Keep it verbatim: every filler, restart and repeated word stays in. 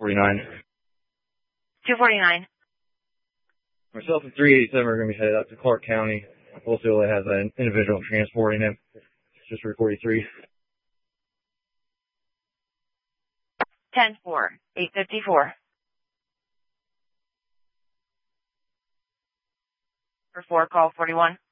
forty-nine. two forty-nine. Myself and three eighty-seven are going to be headed out to Clark County. Also, it has an individual transporting him. It's just three forty-three. ten four, eight fifty-four. For four, call forty-one.